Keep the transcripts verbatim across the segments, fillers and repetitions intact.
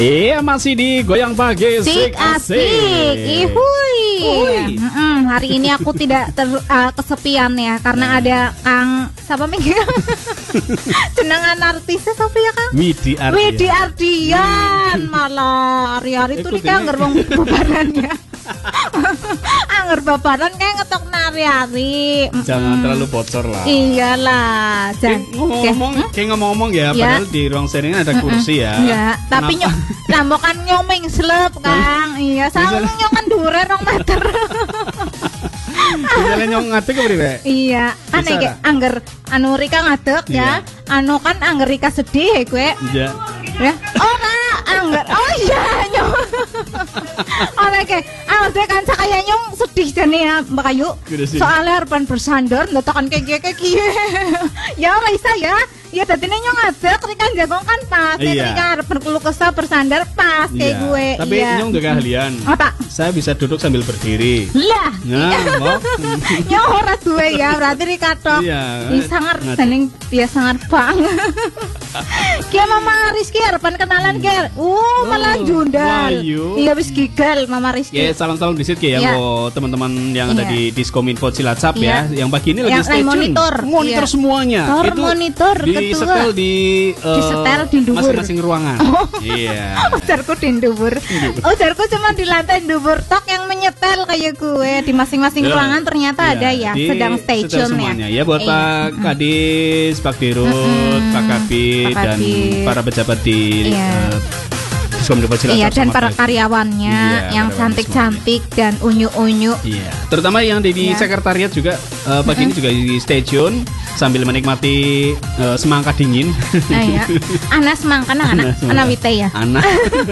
Iya, masih di Goyang Pagi Sik asik. Ihui. Mm-mm, hari ini aku tidak ter, uh, kesepian ya karena ada Kang siapa minggu jenengan artisnya siapa ya Kang? Widi Ardian. Widi Ardian malah hari-hari itu nih kan ngerbong bebanannya. Angger babaran kayak ngetok nari-ari. Jangan terlalu bocor lah. Iyalah. Kayak ngomong-ngomong, kayak ngomong-ngomong ya, padahal di ruang sharing ada kursi ya. Enggak, tapi nyok lambokan nyomeng slep, Kang. Iya, salah nyokan dhuwure rong meter. Misalnya nyong ngadeg ke priwe? Iya, kan iki angger anu Rika ngadeg ya. Anu kan angger Rika sedih kowe. Iya. Ya. Ora angger. Oh iya, nyong. Ora ke. Awak kan sakaya nyong sedih jane ya, Mbak Ayu. Soalnya harapan bersandar ndotokan kayak kiye. Ya ora isa ya. Ya tadi nyong ngadeg Rika jagong kan pas. Rika harapan keluh kesah bersandar pas kayak gue. Tapi nyong udah keahlian. Apa? Saya bisa duduk sambil berdiri. Lah. Nah, nyong ora duwe ya, berarti Rika tok. Iya. Sangar dening dia sangar bang. Kia Mama Rizky harapan kenalan Ger. Uh, malah jundal. Iya wis gigal Mama Rizky. Ya, salam-salam di situ ya buat teman-teman yang ada di Diskominfo Cilacap ya. Yang pagi ini lagi stay tune. Monitor. Monitor semuanya. Itu monitor di setel di setel di dhuwur masing-masing ruangan. Iya. Ujarku di dhuwur. Ujarku cuma di lantai dhuwur tok yang menyetel kayak gue di masing-masing ruangan ternyata ada ya. Sedang stay tune ya. Ya buat Pak Kadis, Pak Dirut, Pak Kabit dan para pejabat di Diskominfo Cilacap. Iya, dan para karyawannya yang cantik-cantik dan unyu-unyu. Iya. Terutama yang di, di sekretariat juga uh, pagi ini juga di stay tune sambil menikmati uh, semangka dingin. Nah, iya. Ana semangka nang anak ana wite ya. Ana.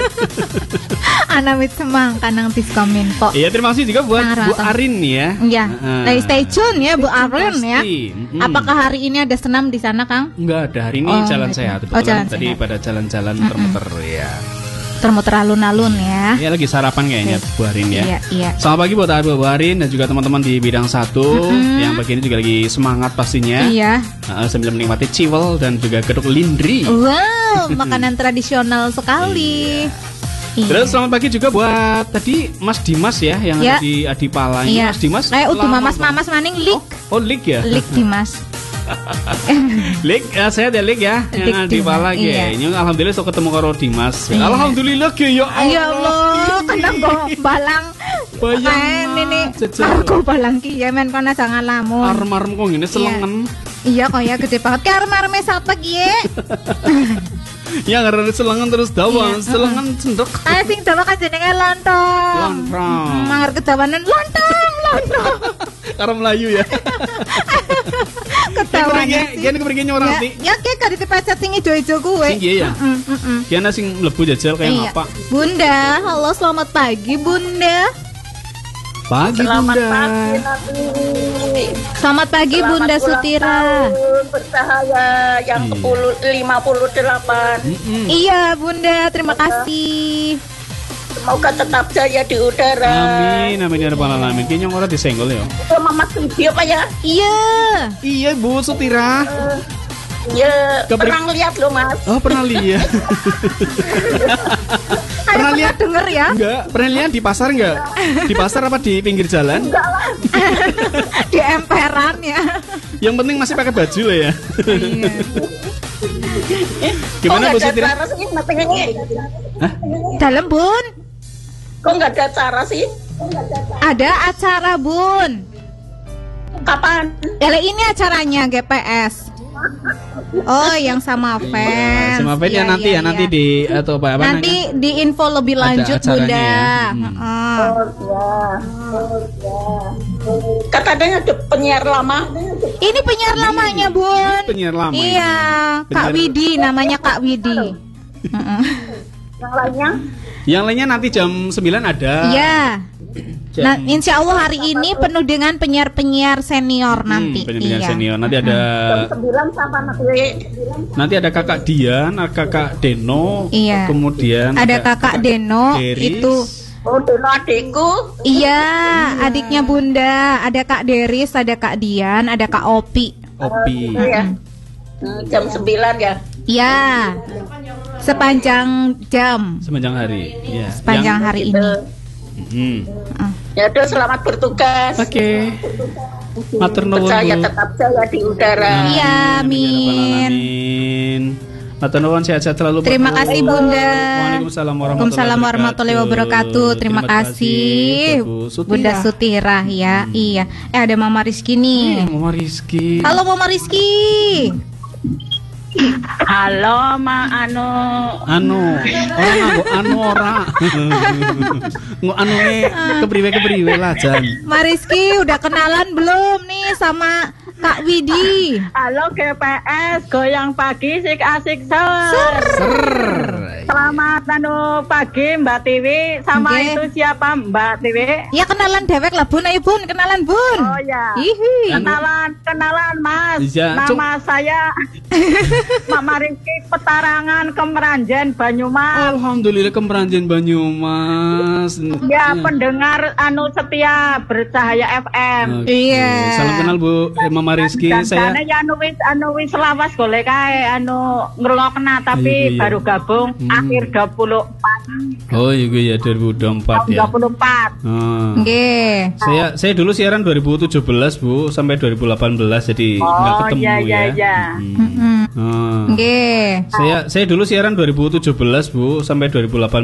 Ana wit semangka nang Diskominfo. Iya, terima kasih juga buat Bu Arin ya. Iya. Uh, stay tune ya Bu Arin ya. Hmm. Apakah hari ini ada senam di sana, Kang? Enggak ada. Hari ini oh, jalan sehat. Oh, jalan tadi sehat. Pada jalan-jalan termuter ya. Termuter alun-alun ya. Iya, lagi sarapan kayaknya Bu Arin ya. Iya, iya. Selamat pagi buat Bu Arin dan juga teman-teman di bidang satu mm-hmm. yang pagi ini juga lagi semangat pastinya. Iya. Uh, sambil menikmati ciwel dan juga geduk lindri. Wow, makanan tradisional sekali. Iya. Terus selamat pagi juga buat tadi Mas Dimas ya yang ya. ada di Adipala. Iya. Mas Dimas. Kayak udah mamas-mamas maning lik. Oh, oh lik ya. Lik Dimas. Lik, ya, saya ada Lik ya yang di Pala ya. Ini alhamdulillah so ketemu karo Dimas. Iya. Alhamdulillah ke ya Allah. Ya Allah, kena go balang. Bayang ini aku balang ki ya men kono jangan lamun. Arem-arem kok ngene selengen. Iya kok ya gede banget. Ki arem-areme sapa ki ye? Ya ngarep selengen terus dawa, selengen cendek. Ah sing dawa kan jenenge lontong. Lontong. Mangar kedawanan lontong, lontong. Karo Melayu ya. Ketawanya sih. Kian kepergi nyorang sih. Ya kayak gak dipecet sing ijo-ijo kuwe. Sing iya ya. Kian sing mlebu jajal kayak apa? Bunda, halo selamat pagi Bunda. Pagi selamat Bunda. Pagi, Nabi. Selamat pagi selamat Bunda Sutira. Bercahaya yang iya. sepuluh lima puluh delapan. Mm-hmm. Iya Bunda, terima kasih. Semoga tetap jaya di udara. Amin, amin ya rabbal alamin. Kayaknya orang disenggol ya. Itu Mama video Pak ya? Iya. Iya Bu Sutira. Iya, uh, pernah lihat loh Mas. Oh pernah lihat. Pernah lihat denger ya? Enggak, pernah lihat di pasar enggak? Di pasar apa di pinggir jalan? Enggak lah. Di emperan ya. Yang penting masih pakai baju lah ya. Iya. Gimana Bu Sutira? Hah? Dalam Bun. Kok nggak ada acara sih? Ada acara Bun. Kapan? Ya ini acaranya G P S. Oh, yang sama fans. Sama fans ya, ya nanti ya, ya nanti di atau apa apa nanti di info lebih lanjut Bunda. Ya. Hmm. Oh, ya. Oh, ya. Katanya ada penyiar lama. Ini penyiar ini. lamanya Bun. Penyiar lama. Iya, penyiar... Kak Widi namanya Kak Widi. Yang lainnya? Yang lainnya nanti jam sembilan ada. Iya. Nah, insya Allah hari ini penuh dengan penyiar-penyiar senior nanti. Hmm, penyiar iya. senior nanti ada. jam sembilan sama nanti. Nanti ada Kakak Dian, ada Kakak Deno, iya. kemudian ada, ada Kakak, Kakak Deno Deris. Itu. Oh, Deno adikku. Iya, adiknya Bunda. Ada Kak Deris, ada Kak Dian, ada Kak Opi. Opi. Oh, iya. Hmm, jam sembilan ya. Iya. Sepanjang jam. Sepanjang hari. Ya. Sepanjang Yang... hari ini. Hmm. Uh. Ya udah, selamat bertugas. Oke. Okay. Matur nuwun. Percaya tetap jaya di udara. Iya, amin. Amin. Matur nuwun, sehat-sehat selalu. Terima kasih Bunda. Waalaikumsalam warahmatullahi wabarakatuh. Terima kasih Bunda Sutirah ya. Hmm. Iya. Eh ada Mama Rizky nih. Hmm, Mama Rizky. Halo Mama Rizky. Halo Ma Anu. Anu, orang nganggo anu ora. Ngo anu ne kepriwe-kepriwe lah Jan. Ma Rizky udah kenalan belum nih sama Kak Widi? Halo G P S, goyang pagi sik asik ser. Ser. Selamat anu pagi Mbak Tiwi sama okay. Itu siapa Mbak Tiwi? Ya kenalan dewek lah Bun, ayo Bun, kenalan Bun. Oh ya. Hihi. Kenalan, kenalan Mas. Ya, nama cung. Saya Mama Rizky Petarangan Kemeranjen Banyumas. Alhamdulillah Kemeranjen Banyumas. Ya, ya, pendengar anu setia Bercahaya F M. Okay. Iya. Salam kenal Bu Mama Rizky. Dan saya ya anu wis anu wis lawas golek kae anu ngrungokna tapi Ayu, iya. baru gabung hmm. akhir dua puluh empat. Oh iya ya dua ribu dua puluh empat ya. dua puluh empat. Oh. Oke. Okay. Saya saya dulu siaran dua ribu tujuh belas Bu sampai dua ribu delapan belas jadi enggak oh, ketemu iya, iya, ya. Iya. Mm-hmm. Oh. Oke. Okay. Saya saya dulu siaran dua ribu tujuh belas Bu sampai dua ribu delapan belas